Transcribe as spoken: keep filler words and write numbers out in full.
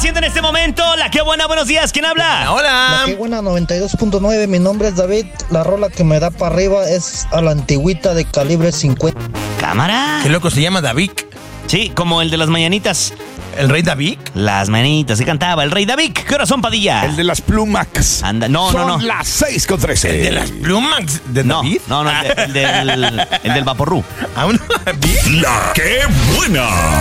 haciendo en este momento? La Qué Buena, buenos días, ¿quién habla? Hola. La Qué Buena noventa y dos punto nueve, mi nombre es David. La rola que me da para arriba es a la antigüita de calibre cincuenta. ¿Cámara? Qué loco se llama David. Sí, como el de las mañanitas. ¿El rey David? Las mañanitas, se cantaba el Rey David. ¿Qué hora son, Padilla? El de las plumas. Anda, no, Son no, no. las seis con trece. ¿El de las plumas de No, David? no, no, el, de- el del, el del Vaporru. ¿A un David? La Qué Buena.